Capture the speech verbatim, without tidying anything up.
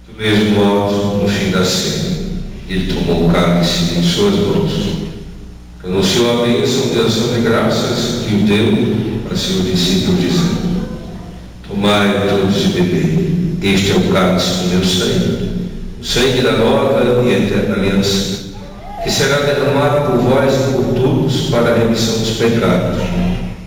Do mesmo modo, no fim da cena, ele tomou o cálice em suas mãos, anunciou a bênção de ação de graças e o deu a seus discípulos, dizendo: tomai todos e bebei, este é o cálice do meu sangue, o sangue da nova e eterna aliança, que será derramado por vós e por todos para a remissão dos pecados.